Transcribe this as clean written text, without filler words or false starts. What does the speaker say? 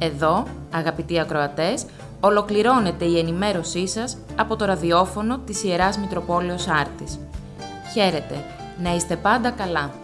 Εδώ, αγαπητοί ακροατές, ολοκληρώνεται η ενημέρωσή σας από το ραδιόφωνο της Ιεράς Μητροπόλεως Άρτης. Χαίρετε, να είστε πάντα καλά.